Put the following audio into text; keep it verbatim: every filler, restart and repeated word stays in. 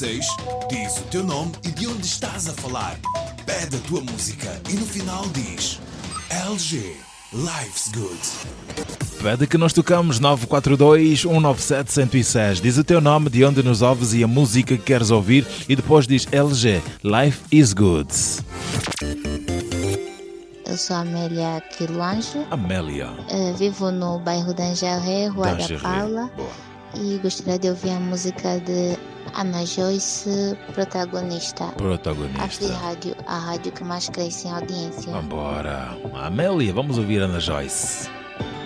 seis, diz o teu nome e de onde estás a falar. Pede a tua música e no final diz L G, Life's Good. Pede que nós tocamos nove quatro dois, um nove sete, um zero seis. Diz o teu nome, de onde nos ouves e a música que queres ouvir e depois diz L G, Life is Good. Eu sou a Amélia Quilange, Amélia. uh, vivo no bairro de Anjaré, Rua da Dangeré. Paula, Boa. e gostaria de ouvir a música de Ana Joyce, protagonista. Acho Protagonista. de rádio, a rádio que mais cresce em audiência. Vambora. Amélia, vamos ouvir Ana Joyce.